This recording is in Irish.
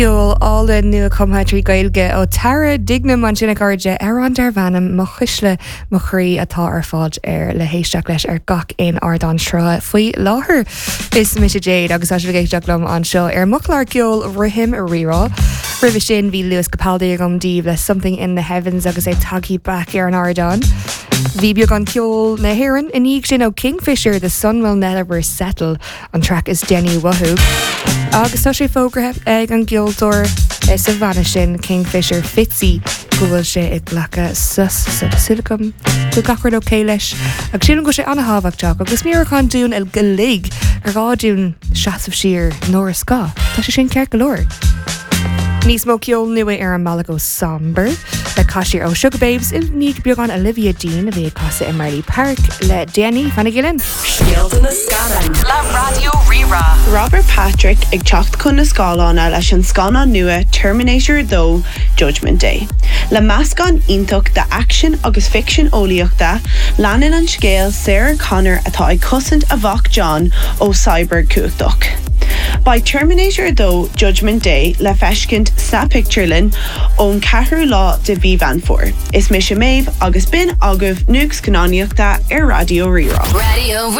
Joel ála nua comhaitrí gailge ó Tara dignam an sinna garde ar an darvanam mo chuisle mo chraí atá ar fád ar le héisteach leis ar gach in ardan srá faoi láthair is mis Jade agus asgéisteachlum an seo ar muchlar geol rihim a rirá rih sin bhí Lewis Capaldi agam díomh le Something in the Heavens agus é tagí back ar an ardan. Bhí beag an ceol na hhéireann iníag sin ó Kingfisher The Sun Will Never Settle an track is Jenny Wahoo. Agus tá sé fógrathe ag an gildor sa bhana sin Kingfisher Fitzy go bhfuil sé ag lecha sus sa silicum go gachard ó céiles ag sin go sé anna hábhachtach agus míorchán dún el golig ar gáún seaamh siar nóair sá tá sé sin ceir go leir. Níos mó ceol nua ar an Malago Somber le caiisiir ó Sugar Babes in níag beag an Olivia Dean a bhí casa in Marley Park le Danny fanna gillen. Skeelta na scanan. La Radio Rira. Robert Patrick ag teacht chun na scálána leis an scána nua Terminator 2 Judgment Day. Le meascán iontocht de action agus fiction óíochta leanan an scéal Sarah Connor atá ag cosint a bhach John ó Cyber Cuachtoch. By Terminator 2 Judgment Day le feiscint sa picturelin ón cethú lá de bhí van for. Is mis sé méibh agus bin agah nuags cannáíochta ar Radio Rira. Radio